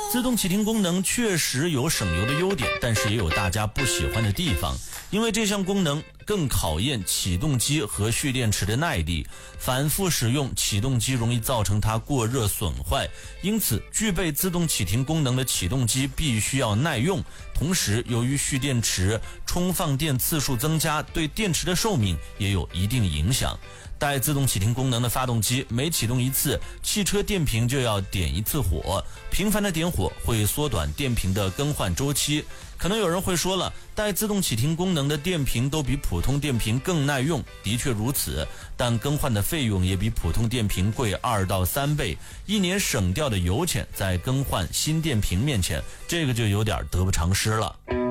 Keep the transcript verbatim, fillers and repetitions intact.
自动启停功能确实有省油的优点，但是也有大家不喜欢的地方，因为这项功能更考验启动机和蓄电池的耐力，反复使用启动机容易造成它过热损坏，因此具备自动启停功能的启动机必须要耐用。同时由于蓄电池充放电次数增加，对电池的寿命也有一定影响。带自动启停功能的发动机每启动一次，汽车电瓶就要点一次火，频繁的点火会缩短电瓶的更换周期。可能有人会说了，带自动启停功能的电瓶都比普通电瓶更耐用，的确如此，但更换的费用也比普通电瓶贵二到三倍，一年省掉的油钱在更换新电瓶面前，这个就有点得不偿失了。